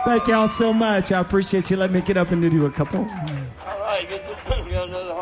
Thank y'all so much. I appreciate you letting me get up and do a couple. All right, get to